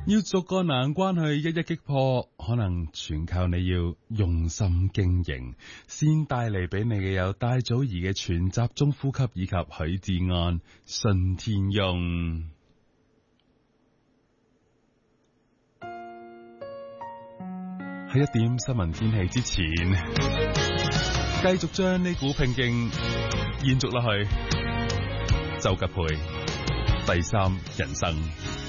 要逐個難關去一一擊破，可能全靠你要用心經營，先帶嚟俾你嘅有戴祖儀嘅全集中呼吸，以及許志安、信天庸。喺一點新聞天氣之前，繼續將呢股拼勁延續落去。周吉培，第三人生。